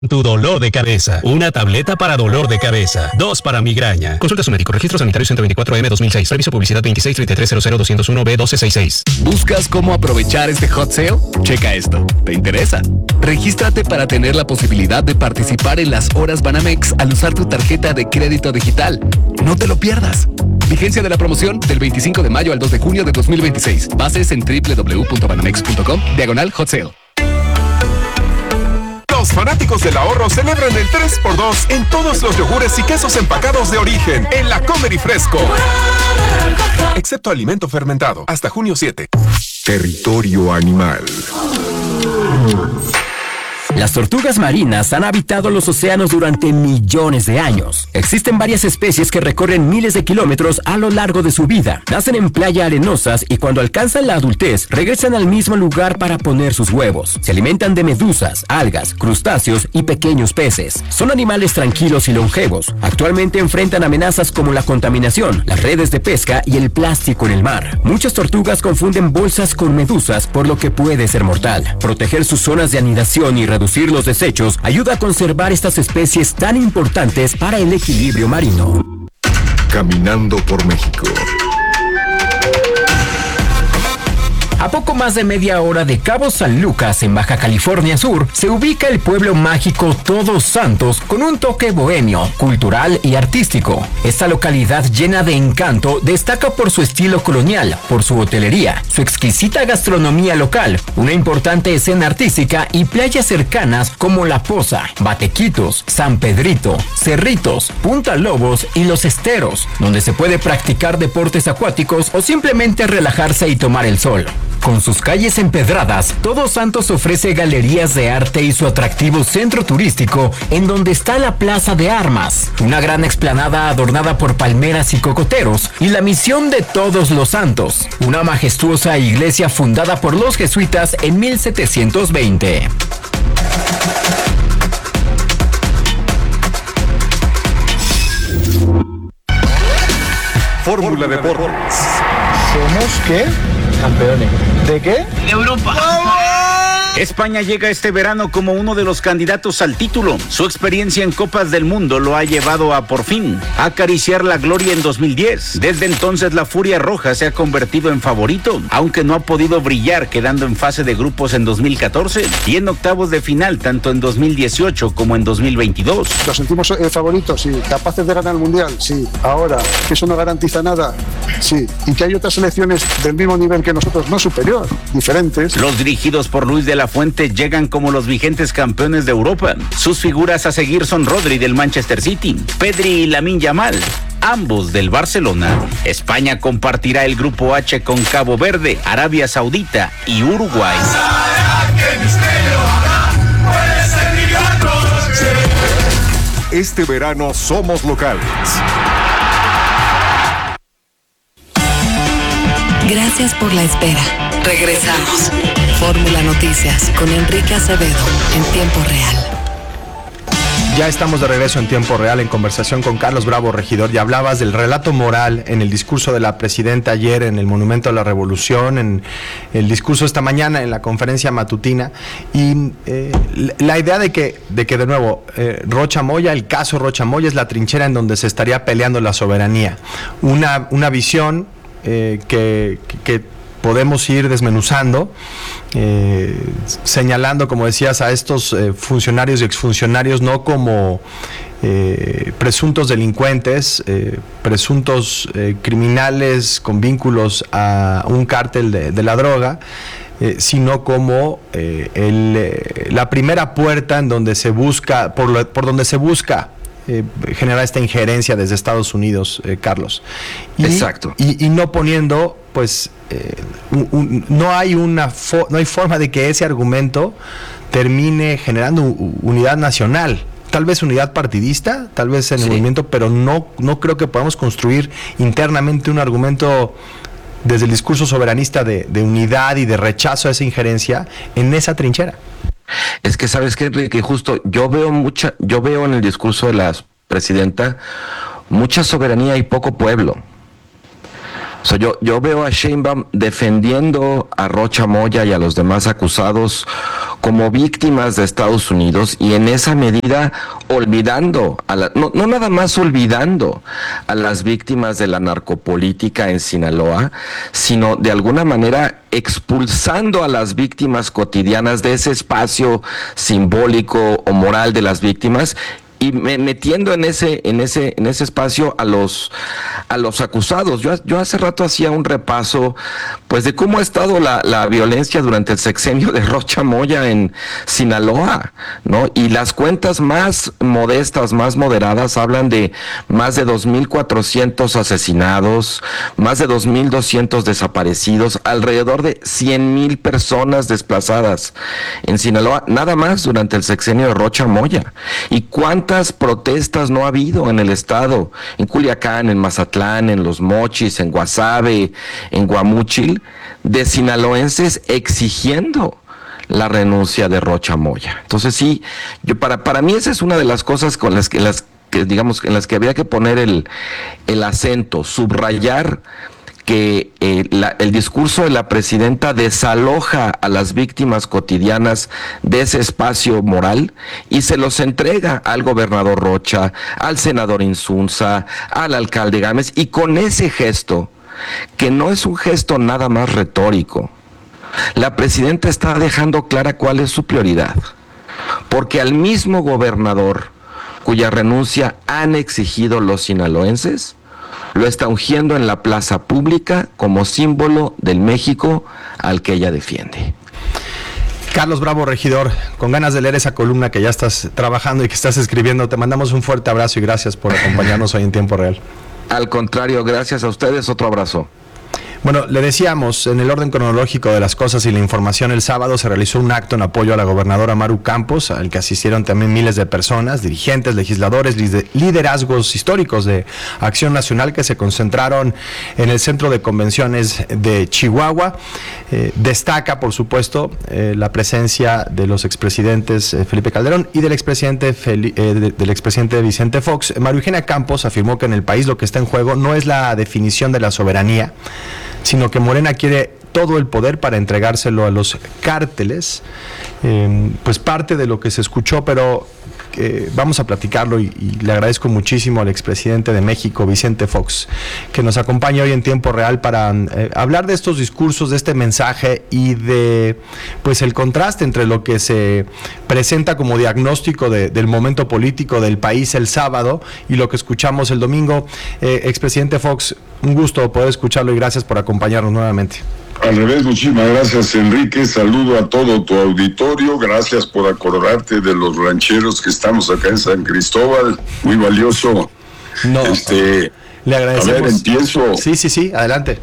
Tu dolor de cabeza. Una tableta para dolor de cabeza. 2 para migraña. Consulta a su médico. Registro sanitario 124M 2006. Servicio publicidad 2633000201B1266. ¿Buscas cómo aprovechar este hot sale? Checa esto. ¿Te interesa? Regístrate para tener la posibilidad de participar en las horas Banamex al usar tu tarjeta de crédito digital. No te lo pierdas. Vigencia de la promoción del 25 de mayo al 2 de junio de 2026. Bases en www.banamex.com/hot sale. Los fanáticos del ahorro celebran el 3x2 en todos los yogures y quesos empacados de origen en la Comer y Fresco. Excepto alimento fermentado. Hasta junio 7. Territorio animal. Las tortugas marinas han habitado los océanos durante millones de años. Existen varias especies que recorren miles de kilómetros a lo largo de su vida. Nacen en playas arenosas y cuando alcanzan la adultez regresan al mismo lugar para poner sus huevos. Se alimentan de medusas, algas, crustáceos y pequeños peces. Son animales tranquilos y longevos. Actualmente enfrentan amenazas como la contaminación, las redes de pesca y el plástico en el mar. Muchas tortugas confunden bolsas con medusas, por lo que puede ser mortal. Proteger sus zonas de anidación y reducir los desechos ayuda a conservar estas especies tan importantes para el equilibrio marino. Caminando por México. A poco más de media hora de Cabo San Lucas, en Baja California Sur, se ubica el pueblo mágico Todos Santos con un toque bohemio, cultural y artístico. Esta localidad llena de encanto destaca por su estilo colonial, por su hotelería, su exquisita gastronomía local, una importante escena artística y playas cercanas como La Poza, Batequitos, San Pedrito, Cerritos, Punta Lobos y Los Esteros, donde se puede practicar deportes acuáticos o simplemente relajarse y tomar el sol. Con sus calles empedradas, Todos Santos ofrece galerías de arte y su atractivo centro turístico, en donde está la Plaza de Armas, una gran explanada adornada por palmeras y cocoteros, y la Misión de Todos los Santos, una majestuosa iglesia fundada por los jesuitas en 1720. Fórmula Deportes. ¿Somos qué? Campeones. ¿De qué? De Europa. ¡Vamos! España llega este verano como uno de los candidatos al título. Su experiencia en Copas del Mundo lo ha llevado a, por fin, acariciar la gloria en 2010. Desde entonces la Furia Roja se ha convertido en favorito, aunque no ha podido brillar, quedando en fase de grupos en 2014 y en octavos de final tanto en 2018 como en 2022. ¿Nos sentimos favoritos? Sí. ¿Capaces de ganar el Mundial? Sí. Ahora, ¿que eso no garantiza nada? Sí. ¿Y que hay otras selecciones del mismo nivel que nosotros, no superior, diferentes? Los dirigidos por Luis de la Fuente llegan como los vigentes campeones de Europa. Sus figuras a seguir son Rodri del Manchester City, Pedri y Lamine Yamal, ambos del Barcelona. España compartirá el grupo H con Cabo Verde, Arabia Saudita y Uruguay. Este verano somos locales. Gracias por la espera. Regresamos. Fórmula Noticias con Enrique Acevedo en tiempo real. Ya estamos de regreso en tiempo real en conversación con Carlos Bravo, regidor. Ya hablabas del relato moral en el discurso de la presidenta ayer en el Monumento a la Revolución, en el discurso esta mañana en la conferencia matutina, y la idea de que de nuevo Rocha Moya, el caso Rocha Moya es la trinchera en donde se estaría peleando la soberanía. Una visión que podemos ir desmenuzando, señalando, como decías, a estos funcionarios y exfuncionarios no como presuntos delincuentes, presuntos criminales con vínculos a un cártel de la droga, sino como la primera puerta en donde se busca, por donde se busca generar esta injerencia desde Estados Unidos, Carlos. Exacto. Y no poniendo, pues, no hay forma de que ese argumento termine generando unidad nacional. Tal vez unidad partidista, tal vez en el movimiento, pero no creo que podamos construir internamente un argumento desde el discurso soberanista de unidad y de rechazo a esa injerencia en esa trinchera. Es que sabes que, Enrique, justo yo veo en el discurso de la presidenta mucha soberanía y poco pueblo. O sea, yo veo a Sheinbaum defendiendo a Rocha Moya y a los demás acusados como víctimas de Estados Unidos, y en esa medida olvidando, no nada más olvidando a las víctimas de la narcopolítica en Sinaloa, sino de alguna manera expulsando a las víctimas cotidianas de ese espacio simbólico o moral de las víctimas, y metiendo en ese espacio a los acusados. Yo hace rato hacía un repaso pues de cómo ha estado la violencia durante el sexenio de Rocha Moya en Sinaloa, ¿no? Y las cuentas más modestas, más moderadas, hablan de más de 2,400 asesinados, más de 2,200 desaparecidos, alrededor de 100,000 personas desplazadas en Sinaloa, nada más durante el sexenio de Rocha Moya. ¿Y cuántas protestas no ha habido en el estado? En Culiacán, en Mazatlán, en Los Mochis, en Guasave, en Guamúchil, de sinaloenses exigiendo la renuncia de Rocha Moya. Entonces sí, para mí esa es una de las cosas con las que digamos en las que había que poner el acento, subrayar que el discurso de la presidenta desaloja a las víctimas cotidianas de ese espacio moral y se los entrega al gobernador Rocha, al senador Insunza, al alcalde Gámez, y con ese gesto, que no es un gesto nada más retórico, la presidenta está dejando clara cuál es su prioridad, porque al mismo gobernador cuya renuncia han exigido los sinaloenses, lo está ungiendo en la plaza pública como símbolo del México al que ella defiende. Carlos Bravo, regidor, con ganas de leer esa columna que ya estás trabajando y que estás escribiendo, te mandamos un fuerte abrazo y gracias por acompañarnos hoy en Tiempo Real. Al contrario, gracias a ustedes, otro abrazo. Bueno, le decíamos, en el orden cronológico de las cosas y la información, el sábado se realizó un acto en apoyo a la gobernadora Maru Campos, al que asistieron también miles de personas, dirigentes, legisladores, liderazgos históricos de Acción Nacional, que se concentraron en el Centro de Convenciones de Chihuahua. Destaca, por supuesto, la presencia de los expresidentes Felipe Calderón y del expresidente Vicente Fox. Maru Eugenia Campos afirmó que en el país lo que está en juego no es la definición de la soberanía, sino que Morena quiere todo el poder para entregárselo a los cárteles. Pues parte de lo que se escuchó, pero vamos a platicarlo y le agradezco muchísimo al expresidente de México, Vicente Fox, que nos acompaña hoy en Tiempo Real para hablar de estos discursos, de este mensaje y de pues el contraste entre lo que se presenta como diagnóstico del momento político del país el sábado y lo que escuchamos el domingo. Expresidente Fox, un gusto poder escucharlo y gracias por acompañarnos nuevamente. Al revés, muchísimas gracias, Enrique. Saludo a todo tu auditorio. Gracias por acordarte de los rancheros que estamos acá en San Cristóbal. Muy valioso. No, le agradecemos. A ver, empiezo. Sí, adelante.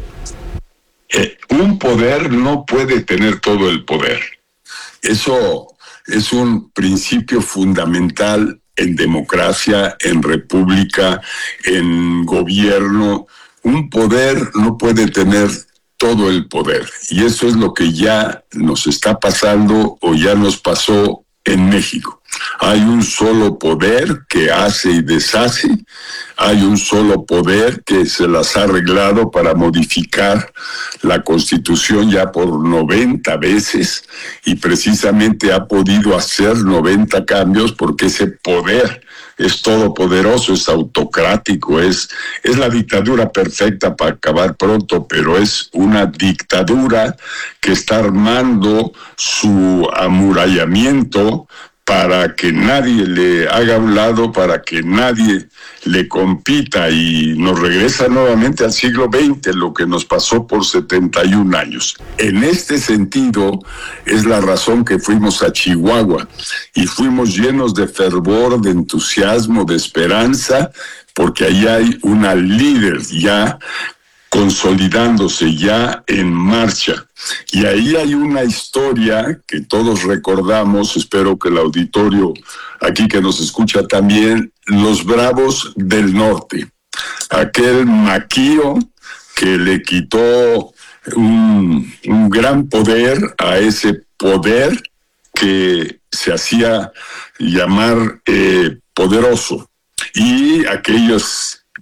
Un poder no puede tener todo el poder. Eso es un principio fundamental en democracia, en república, en gobierno. Un poder no puede tener todo el poder, y eso es lo que ya nos está pasando o ya nos pasó en México. Hay un solo poder que hace y deshace, hay un solo poder que se las ha arreglado para modificar la Constitución ya por 90 veces, y precisamente ha podido hacer 90 cambios porque ese poder es todopoderoso, es autocrático, es la dictadura perfecta para acabar pronto, pero es una dictadura que está armando su amurallamiento para que nadie le haga a un lado, para que nadie le compita, y nos regresa nuevamente al siglo XX, lo que nos pasó por 71 años. En este sentido, es la razón que fuimos a Chihuahua, y fuimos llenos de fervor, de entusiasmo, de esperanza, porque ahí hay una líder ya consolidándose, ya en marcha. Y ahí hay una historia que todos recordamos, espero que el auditorio aquí que nos escucha también, los Bravos del Norte. Aquel maquío que le quitó un gran poder a ese poder que se hacía llamar poderoso. Y aquellos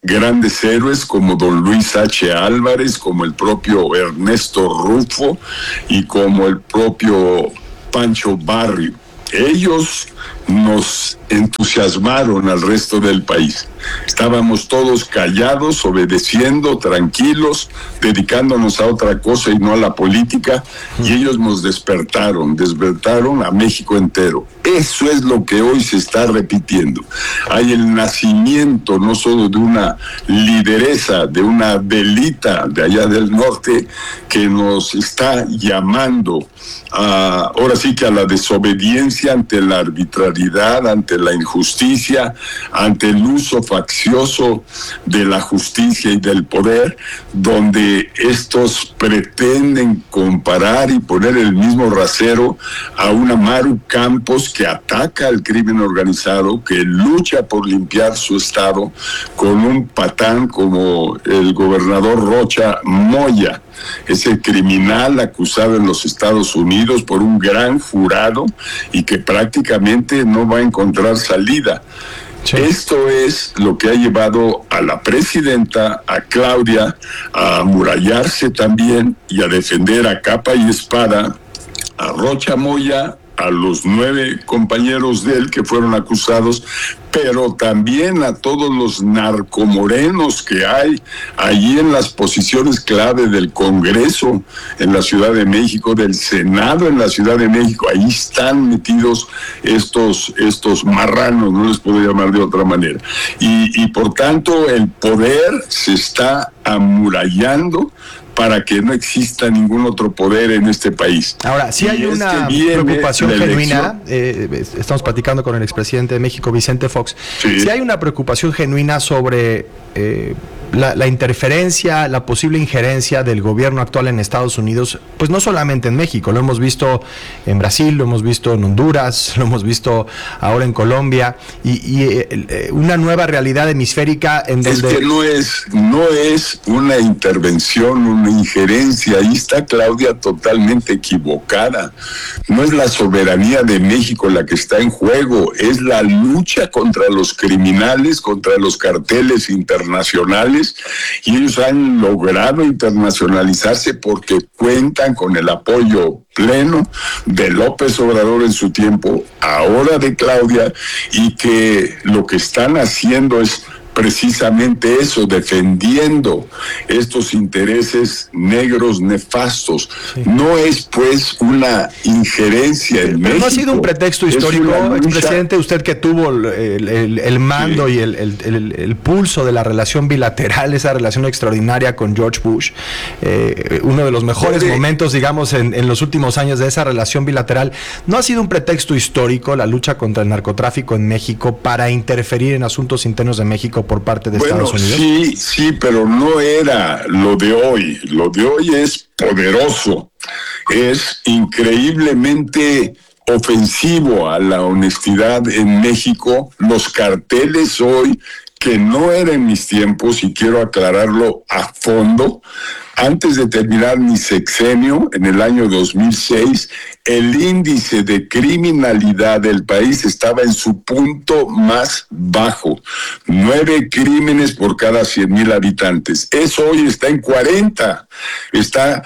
grandes héroes como don Luis H. Álvarez, como el propio Ernesto Rufo y como el propio Pancho Barrio. Ellos nos entusiasmaron al resto del país. Estábamos todos callados, obedeciendo, tranquilos, dedicándonos a otra cosa y no a la política, y ellos nos despertaron a México entero. Eso es lo que hoy se está repitiendo. Hay el nacimiento no solo de una lideresa, de una velita de allá del norte que nos está llamando ahora sí que a la desobediencia ante la arbitrariedad, ante la injusticia, ante el uso faccioso de la justicia y del poder, donde estos pretenden comparar y poner el mismo rasero a una Maru Campos que ataca al crimen organizado, que lucha por limpiar su estado, con un patán como el gobernador Rocha Moya, ese criminal acusado en los Estados Unidos por un gran jurado y que prácticamente no va a encontrar salida. Sí. Esto es lo que ha llevado a la presidenta, a Claudia, a amurallarse también y a defender a capa y espada a Rocha Moya, a los 9 compañeros de él que fueron acusados, pero también a todos los narcomorenos que hay allí en las posiciones clave del Congreso en la Ciudad de México, del Senado en la Ciudad de México. Ahí están metidos estos marranos, no les puedo llamar de otra manera. Y por tanto el poder se está amurallando para que no exista ningún otro poder en este país. Ahora, sí hay una preocupación genuina, estamos platicando con el expresidente de México, Vicente Fox, sí hay una preocupación genuina sobre la interferencia, la posible injerencia del gobierno actual en Estados Unidos, pues no solamente en México, lo hemos visto en Brasil, lo hemos visto en Honduras, lo hemos visto ahora en Colombia, y una nueva realidad hemisférica en donde... Es que no es una intervención, una injerencia. Ahí está Claudia totalmente equivocada. No es la soberanía de México la que está en juego, es la lucha contra los criminales, contra los carteles internacionales, y ellos han logrado internacionalizarse porque cuentan con el apoyo pleno de López Obrador en su tiempo, ahora de Claudia, y que lo que están haciendo es precisamente eso, defendiendo estos intereses negros nefastos. Sí. No es pues una injerencia en México. No ha sido un pretexto histórico, expresidente, usted que tuvo el mando y el pulso de la relación bilateral, esa relación extraordinaria con George Bush, uno de los mejores momentos, digamos, en los últimos años de esa relación bilateral. ¿No ha sido un pretexto histórico la lucha contra el narcotráfico en México para interferir en asuntos internos de México por parte de Estados Unidos? Sí, pero no era lo de hoy. Lo de hoy es poderoso, es increíblemente ofensivo a la honestidad en México. Los carteles hoy, que no era en mis tiempos, y quiero aclararlo a fondo, antes de terminar mi sexenio, en el año 2006, el índice de criminalidad del país estaba en su punto más bajo. 9 crímenes por cada 100,000 habitantes. Eso hoy está en 40. Está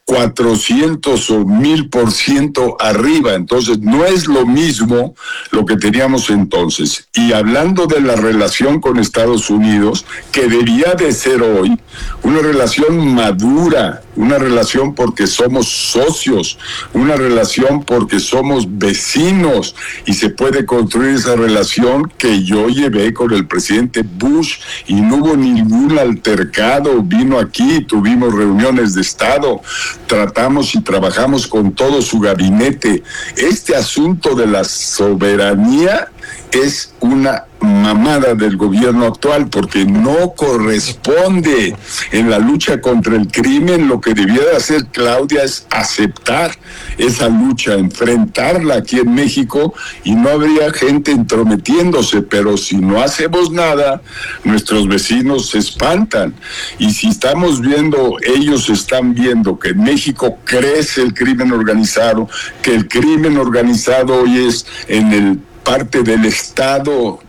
400 o 1000% arriba. Entonces no es lo mismo lo que teníamos entonces. Y hablando de la relación con Estados Unidos, que debía de ser hoy una relación madura, una relación porque somos socios, una relación porque somos vecinos, y se puede construir esa relación que yo llevé con el presidente Bush y no hubo ningún altercado. Vino aquí, tuvimos reuniones de Estado, tratamos y trabajamos con todo su gabinete. Este asunto de la soberanía es una mamada del gobierno actual, porque no corresponde en la lucha contra el crimen. Lo que debiera hacer Claudia es aceptar esa lucha, enfrentarla aquí en México, y no habría gente entrometiéndose. Pero si no hacemos nada, nuestros vecinos se espantan. Y si estamos viendo, ellos están viendo que en México crece el crimen organizado, que el crimen organizado hoy es en el parte del Estado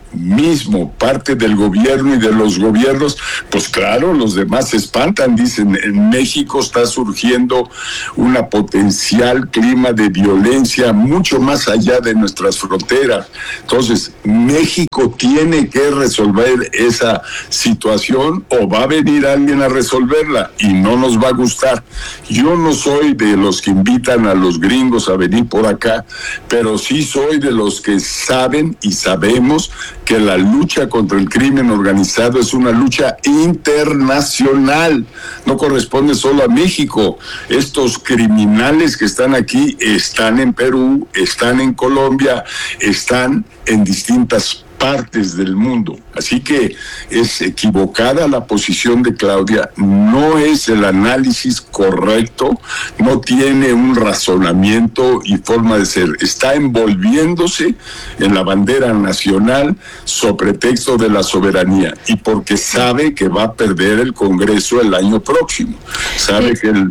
mismo parte del gobierno y de los gobiernos, pues claro, los demás se espantan, dicen, en México está surgiendo una potencial clima de violencia mucho más allá de nuestras fronteras. Entonces, México tiene que resolver esa situación o va a venir alguien a resolverla y no nos va a gustar. Yo no soy de los que invitan a los gringos a venir por acá, pero sí soy de los que saben y sabemos que la lucha contra el crimen organizado es una lucha internacional, no corresponde solo a México. Estos criminales que están aquí están en Perú, están en Colombia, están en distintas partes del mundo. Así que es equivocada la posición de Claudia, no es el análisis correcto, no tiene un razonamiento y forma de ser. Está envolviéndose en la bandera nacional sobre pretexto de la soberanía y porque sabe que va a perder el Congreso el año próximo. Sabe que el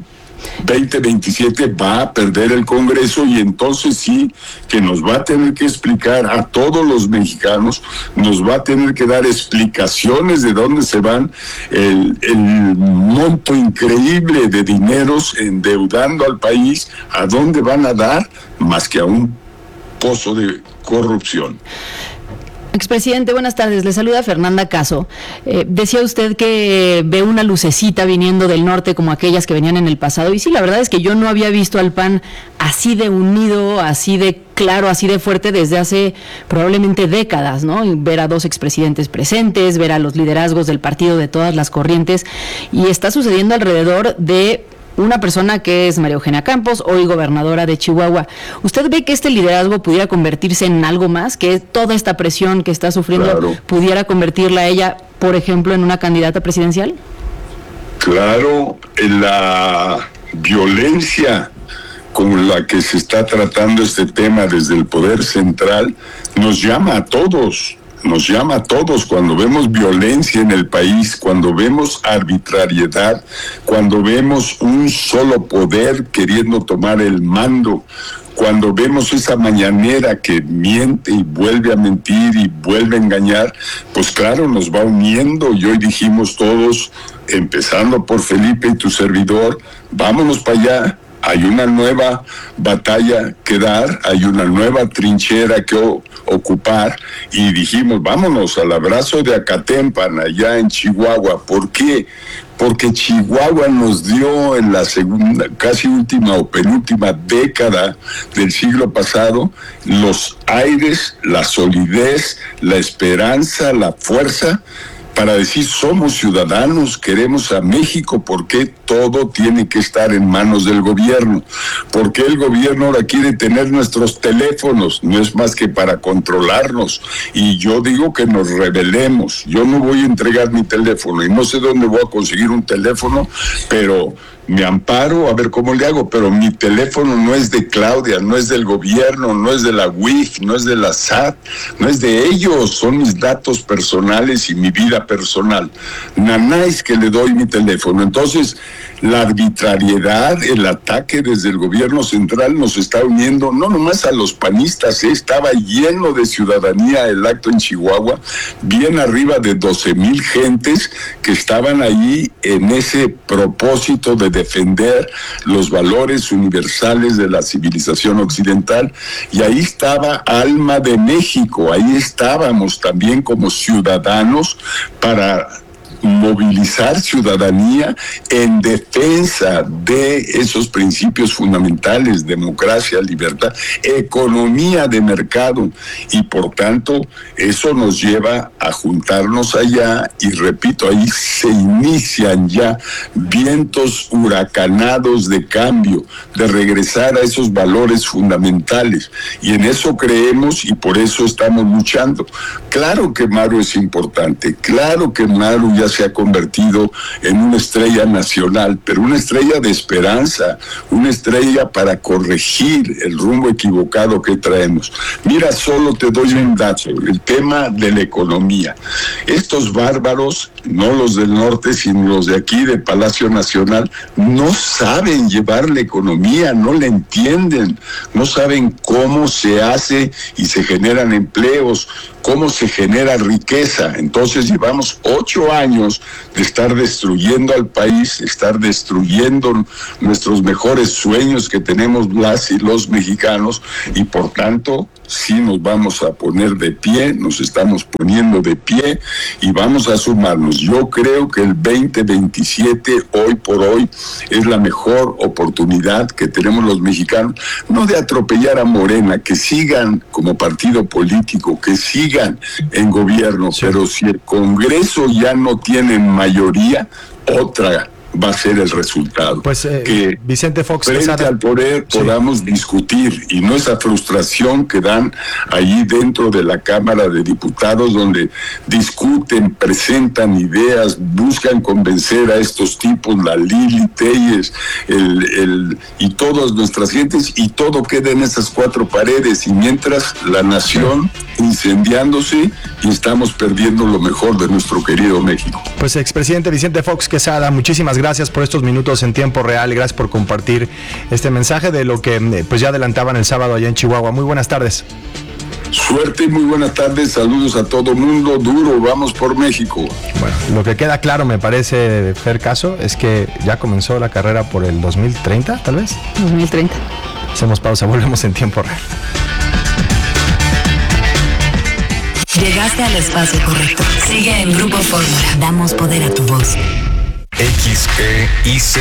2027 va a perder el Congreso y entonces sí que nos va a tener que explicar a todos los mexicanos, nos va a tener que dar explicaciones de dónde se van el monto increíble de dineros endeudando al país, a dónde van a dar más que a un pozo de corrupción. Expresidente, buenas tardes. Le saluda Fernanda Caso. Decía usted que ve una lucecita viniendo del norte como aquellas que venían en el pasado. Y sí, la verdad es que yo no había visto al PAN así de unido, así de claro, así de fuerte desde hace probablemente décadas, ¿no? Ver a dos expresidentes presentes, ver a los liderazgos del partido de todas las corrientes. Y está sucediendo alrededor de una persona que es María Eugenia Campos, hoy gobernadora de Chihuahua. ¿Usted ve que este liderazgo pudiera convertirse en algo más? ¿Que toda esta presión que está sufriendo pudiera convertirla a ella, por ejemplo, en una candidata presidencial? Claro, la violencia con la que se está tratando este tema desde el poder central nos llama a todos. Nos llama a todos cuando vemos violencia en el país, cuando vemos arbitrariedad, cuando vemos un solo poder queriendo tomar el mando, cuando vemos esa mañanera que miente y vuelve a mentir y vuelve a engañar, pues claro, nos va uniendo y hoy dijimos todos, empezando por Felipe y tu servidor, vámonos para allá. Hay una nueva batalla que dar, hay una nueva trinchera que ocupar y dijimos, vámonos al abrazo de Acatempan, allá en Chihuahua. ¿Por qué? Porque Chihuahua nos dio en la segunda, casi última o penúltima década del siglo pasado, los aires, la solidez, la esperanza, la fuerza, para decir somos ciudadanos, queremos a México. ¿Por qué todo tiene que estar en manos del gobierno? ¿Por qué el gobierno ahora quiere tener nuestros teléfonos? No es más que para controlarnos. Y yo digo que nos rebelemos. Yo no voy a entregar mi teléfono y no sé dónde voy a conseguir un teléfono, pero me amparo a ver cómo le hago, pero mi teléfono no es de Claudia, no es del gobierno, no es de la UIF, no es de la SAT, no es de ellos, son mis datos personales y mi vida personal. Nanáis que le doy mi teléfono. Entonces, la arbitrariedad, el ataque desde el gobierno central nos está uniendo, no nomás a los panistas, estaba lleno de ciudadanía el acto en Chihuahua, bien arriba de 12,000 gentes que estaban ahí en ese propósito de defender los valores universales de la civilización occidental, y ahí estaba Alma de México, ahí estábamos también como ciudadanos para movilizar ciudadanía en defensa de esos principios fundamentales: democracia, libertad, economía de mercado, y por tanto eso nos lleva a juntarnos allá, y repito, ahí se inician ya vientos huracanados de cambio, de regresar a esos valores fundamentales, y en eso creemos y por eso estamos luchando. Claro que Maru es importante, claro que Maru ya se ha convertido en una estrella nacional, pero una estrella de esperanza, una estrella para corregir el rumbo equivocado que traemos. Mira, solo te doy un dato, el tema de la economía. Estos bárbaros, no los del norte, sino los de aquí, de Palacio Nacional, no saben llevar la economía, no la entienden, no saben cómo se hace y se generan empleos, cómo se genera riqueza. Entonces llevamos 8 años de estar destruyendo al país, estar destruyendo nuestros mejores sueños que tenemos las y los mexicanos, y por tanto sí nos vamos a poner de pie, nos estamos poniendo de pie y vamos a sumarnos. Yo creo que el 2027, hoy por hoy, es la mejor oportunidad que tenemos los mexicanos, no de atropellar a Morena, que sigan como partido político, que sigan en gobierno, pero si el Congreso ya no tiene mayoría, otra va a ser el resultado. Pues que Vicente Fox frente Quesada, al poder podamos discutir, y no esa frustración que dan allí dentro de la Cámara de Diputados, donde discuten, presentan ideas, buscan convencer a estos tipos, la Lili Telles, y todas nuestras gentes, y todo queda en esas 4 paredes, y mientras la nación incendiándose y estamos perdiendo lo mejor de nuestro querido México. Pues expresidente Vicente Fox Quesada, muchísimas gracias por estos minutos en tiempo real, gracias por compartir este mensaje de lo que pues ya adelantaban el sábado allá en Chihuahua. Muy buenas tardes. Suerte y muy buenas tardes, saludos a todo mundo, duro, vamos por México. Bueno, lo que queda claro, me parece, Fer Caso, es que ya comenzó la carrera por el 2030, tal vez. 2030. Hacemos pausa, volvemos en tiempo real. Llegaste al espacio correcto. Sigue en Grupo Fórmula. Damos poder a tu voz. XEIZ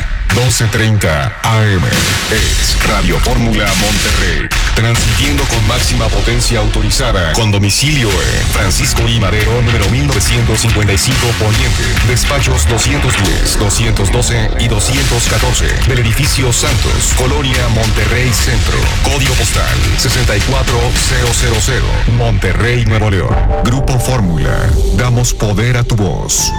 1230 AM es Radio Fórmula Monterrey, transmitiendo con máxima potencia autorizada, con domicilio en Francisco I. Madero, número 1955 Poniente, despachos 210, 212 y 214 del edificio Santos, Colonia Monterrey Centro, código postal 64000, Monterrey, Nuevo León. Grupo Fórmula, damos poder a tu voz.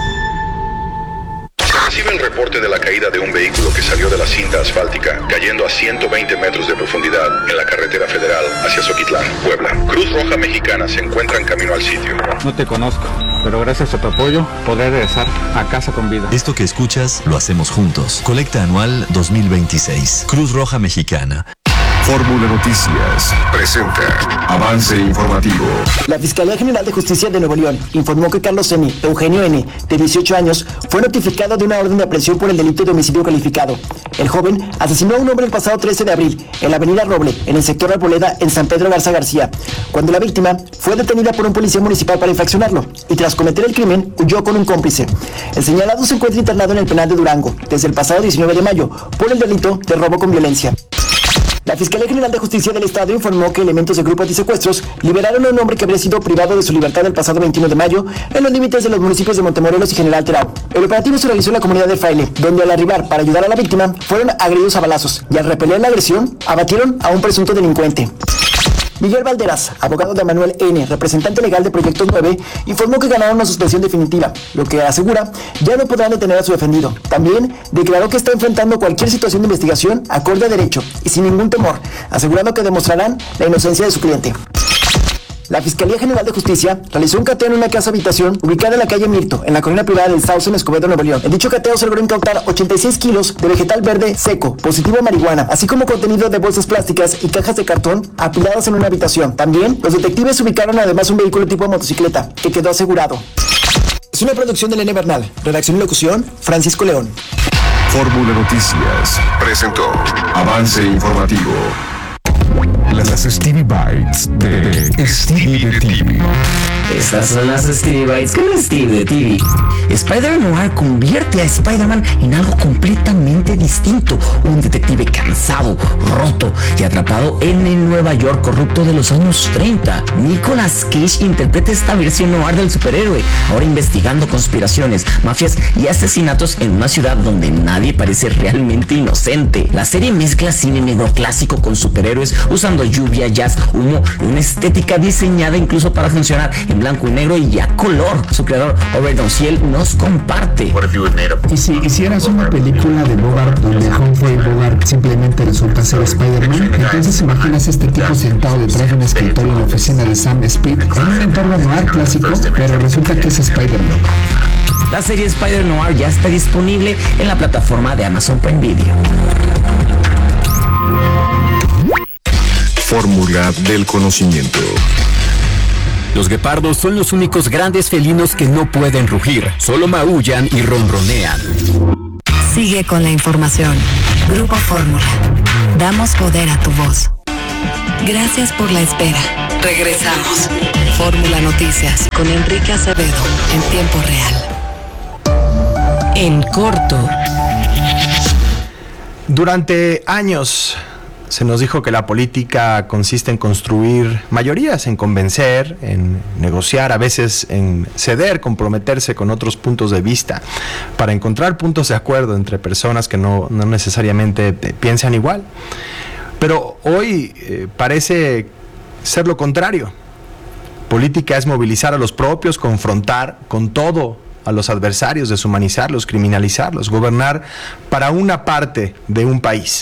Recibe el reporte de la caída de un vehículo que salió de la cinta asfáltica, cayendo a 120 metros de profundidad en la carretera federal hacia Zoquitlán, Puebla. Cruz Roja Mexicana se encuentra en camino al sitio. No te conozco, pero gracias a tu apoyo podré regresar a casa con vida. Esto que escuchas lo hacemos juntos. Colecta anual 2026. Cruz Roja Mexicana. Fórmula Noticias presenta Avance Informativo. La Fiscalía General de Justicia de Nuevo León informó que Carlos N., Eugenio N., de 18 años, fue notificado de una orden de aprehensión por el delito de homicidio calificado. El joven asesinó a un hombre el pasado 13 de abril en la avenida Roble, en el sector Arboleda, en San Pedro Garza García, cuando la víctima fue detenida por un policía municipal para infraccionarlo y tras cometer el crimen huyó con un cómplice. El señalado se encuentra internado en el penal de Durango desde el pasado 19 de mayo por el delito de robo con violencia. La Fiscalía General de Justicia del Estado informó que elementos de grupo antisecuestros liberaron a un hombre que habría sido privado de su libertad el pasado 21 de mayo en los límites de los municipios de Montemorelos y General Terao. El operativo se realizó en la comunidad de Fraile, donde al arribar para ayudar a la víctima fueron agredidos a balazos y al repeler la agresión abatieron a un presunto delincuente. Miguel Valderas, abogado de Manuel N., representante legal de Proyectos 9, informó que ganaron una suspensión definitiva, lo que asegura ya no podrán detener a su defendido. También declaró que está enfrentando cualquier situación de investigación acorde a derecho y sin ningún temor, asegurando que demostrarán la inocencia de su cliente. La Fiscalía General de Justicia realizó un cateo en una casa habitación ubicada en la calle Mirto, en la colonia privada del Sauce, en Escobedo, Nuevo León. En dicho cateo se logró incautar 86 kilos de vegetal verde seco, positivo a marihuana, así como contenido de bolsas plásticas y cajas de cartón apiladas en una habitación. También, los detectives ubicaron además un vehículo tipo motocicleta, que quedó asegurado. Es una producción de Elena Bernal. Redacción y locución, Francisco León. Fórmula Noticias presentó Avance Informativo. Las Stevie Bites de Stevie de TV. Estas son las Stevie Bites con Steve de TV. Spider-Noir convierte a Spider-Man en algo completamente distinto. Un detective cansado, roto y atrapado en el Nueva York corrupto de los años 30. Nicolas Cage interpreta esta versión noir del superhéroe, ahora investigando conspiraciones, mafias y asesinatos en una ciudad donde nadie parece realmente inocente. La serie mezcla cine negro clásico con superhéroes, usando lluvia, jazz, humo y una estética diseñada incluso para funcionar en blanco y negro y a color. Su creador, Robert Donciel, nos comparte. Y si hicieras una película de Bogart donde Humphrey Bogart simplemente resulta ser Spider-Man, entonces imaginas a este tipo sentado detrás de un escritorio en la oficina de Sam Speed en un entorno noir clásico, pero resulta que es Spider-Man. La serie Spider-Noir ya está disponible en la plataforma de Amazon Prime Video. Fórmula del conocimiento. Los guepardos son los únicos grandes felinos que no pueden rugir, solo maullan y ronronean. Sigue con la información. Grupo Fórmula. Damos poder a tu voz. Gracias por la espera. Regresamos. Fórmula Noticias con Enrique Acevedo en tiempo real. En corto. Durante años se nos dijo que la política consiste en construir mayorías, en convencer, en negociar, a veces en ceder, comprometerse con otros puntos de vista, para encontrar puntos de acuerdo entre personas que no necesariamente piensan igual. Pero hoy parece ser lo contrario. Política es movilizar a los propios, confrontar con todo a los adversarios, deshumanizarlos, criminalizarlos, gobernar para una parte de un país.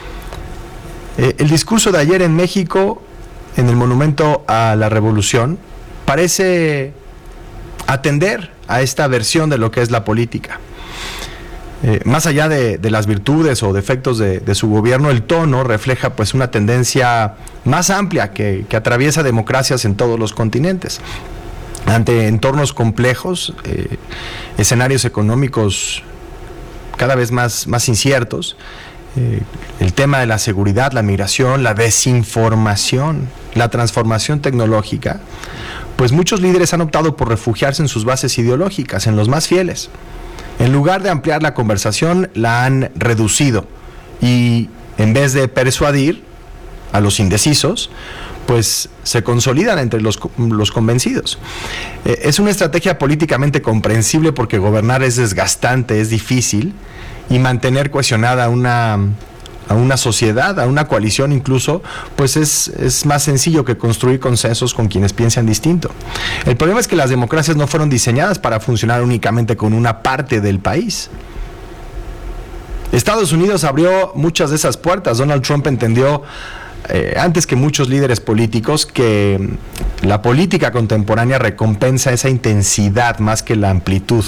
El discurso de ayer en México, en el Monumento a la Revolución, parece atender a esta versión de lo que es la política. Más allá de las virtudes o defectos de su gobierno, el tono refleja pues una tendencia más amplia que atraviesa democracias en todos los continentes. Ante entornos complejos, escenarios económicos cada vez más inciertos, el tema de la seguridad, la migración, la desinformación, la transformación tecnológica, pues muchos líderes han optado por refugiarse en sus bases ideológicas, en los más fieles. En lugar de ampliar la conversación, la han reducido y en vez de persuadir a los indecisos, pues se consolidan entre los convencidos. Es una estrategia políticamente comprensible porque gobernar es desgastante, es difícil, y mantener cohesionada a una sociedad, a una coalición incluso, pues es más sencillo que construir consensos con quienes piensan distinto. El problema es que las democracias no fueron diseñadas para funcionar únicamente con una parte del país. Estados Unidos abrió muchas de esas puertas. Donald Trump entendió antes que muchos líderes políticos que la política contemporánea recompensa esa intensidad más que la amplitud.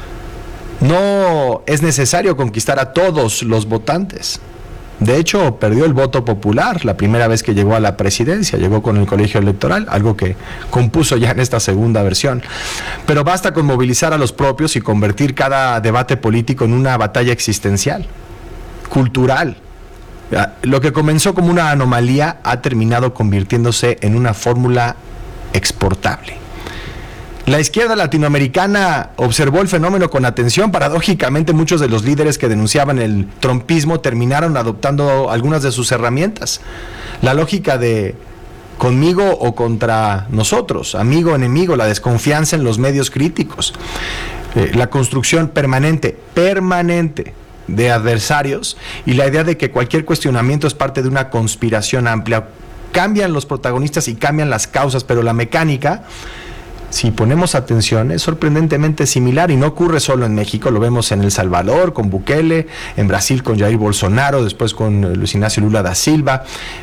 No es necesario conquistar a todos los votantes. De hecho, perdió el voto popular la primera vez que llegó a la presidencia, llegó con el colegio electoral, algo que compuso ya en esta segunda versión. Pero basta con movilizar a los propios y convertir cada debate político en una batalla existencial, cultural. Lo que comenzó como una anomalía ha terminado convirtiéndose en una fórmula exportable. La izquierda latinoamericana observó el fenómeno con atención. Paradójicamente, muchos de los líderes que denunciaban el trumpismo terminaron adoptando algunas de sus herramientas. La lógica de conmigo o contra nosotros, amigo o enemigo, la desconfianza en los medios críticos, la construcción permanente de adversarios y la idea de que cualquier cuestionamiento es parte de una conspiración amplia. Cambian los protagonistas y cambian las causas, pero la mecánica, si ponemos atención, es sorprendentemente similar y no ocurre solo en México. Lo vemos en El Salvador con Bukele, en Brasil con Jair Bolsonaro, después con Luis Ignacio Lula da Silva,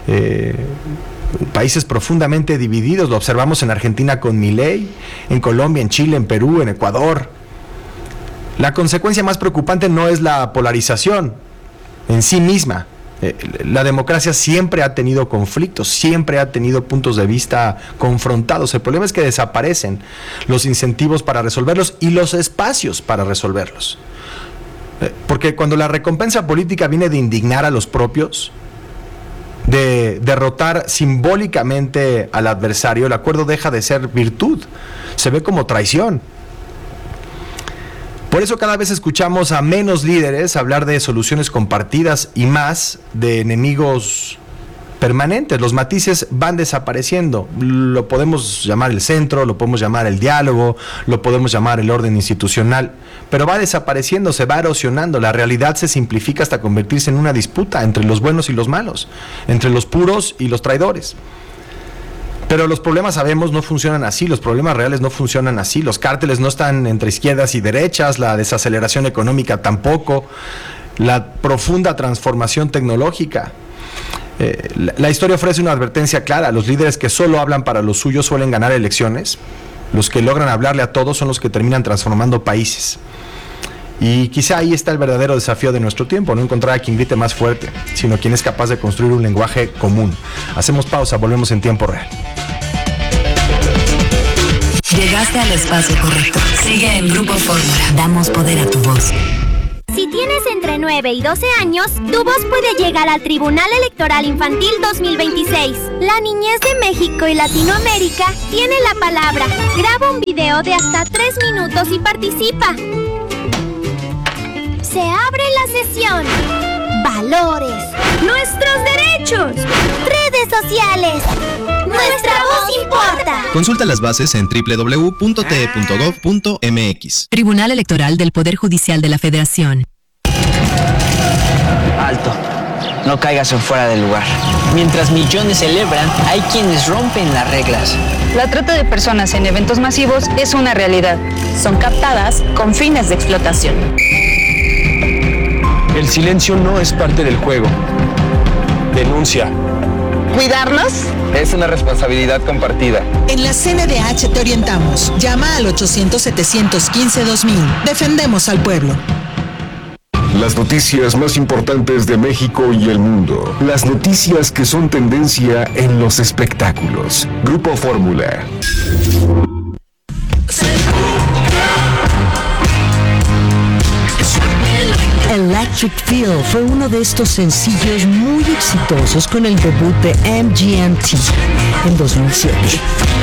países profundamente divididos. Lo observamos en Argentina con Milei, en Colombia, en Chile, en Perú, en Ecuador. La consecuencia más preocupante no es la polarización en sí misma. La democracia siempre ha tenido conflictos, siempre ha tenido puntos de vista confrontados. El problema es que desaparecen los incentivos para resolverlos y los espacios para resolverlos. Porque cuando la recompensa política viene de indignar a los propios, de derrotar simbólicamente al adversario, el acuerdo deja de ser virtud, se ve como traición. Por eso cada vez escuchamos a menos líderes hablar de soluciones compartidas y más de enemigos permanentes. Los matices van desapareciendo. Lo podemos llamar el centro, lo podemos llamar el diálogo, lo podemos llamar el orden institucional, pero va desapareciendo, se va erosionando. La realidad se simplifica hasta convertirse en una disputa entre los buenos y los malos, entre los puros y los traidores. Pero los problemas, sabemos, no funcionan así, los problemas reales no funcionan así, los cárteles no están entre izquierdas y derechas, la desaceleración económica tampoco, la profunda transformación tecnológica. La historia ofrece una advertencia clara: los líderes que solo hablan para los suyos suelen ganar elecciones, los que logran hablarle a todos son los que terminan transformando países. Y quizá ahí está el verdadero desafío de nuestro tiempo, no encontrar a quien grite más fuerte, sino quien es capaz de construir un lenguaje común. Hacemos pausa, volvemos en tiempo real. Llegaste al espacio correcto. Sigue en Grupo Fórmula. Damos poder a tu voz. Si tienes entre 9 y 12 años, tu voz puede llegar al Tribunal Electoral Infantil 2026. La niñez de México y Latinoamérica tiene la palabra. Graba un video de hasta 3 minutos y participa. Se abre la sesión. Valores. Nuestros derechos. Redes sociales. Nuestra voz importa. Consulta las bases en www.te.gov.mx. Tribunal Electoral del Poder Judicial de la Federación. Alto. No caigas en fuera del lugar. Mientras millones celebran, hay quienes rompen las reglas. La trata de personas en eventos masivos es una realidad. Son captadas con fines de explotación. El silencio no es parte del juego. Denuncia. ¿Cuidarnos? Es una responsabilidad compartida. En la CNDH te orientamos. Llama al 800-715-2000. Defendemos al pueblo. Las noticias más importantes de México y el mundo. Las noticias que son tendencia en los espectáculos. Grupo Fórmula. Electric Feel fue uno de estos sencillos muy exitosos con el debut de MGMT en 2007.